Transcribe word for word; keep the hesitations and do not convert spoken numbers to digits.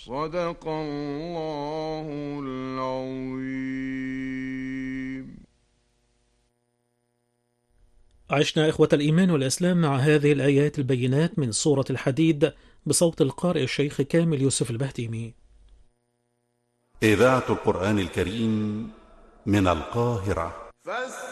صدق الله العظيم. عشنا إخوة الإيمان والإسلام مع هذه الآيات البينات من سورة الحديد بصوت القارئ الشيخ كامل يوسف البهتيمي. إذاعة القرآن الكريم من القاهرة.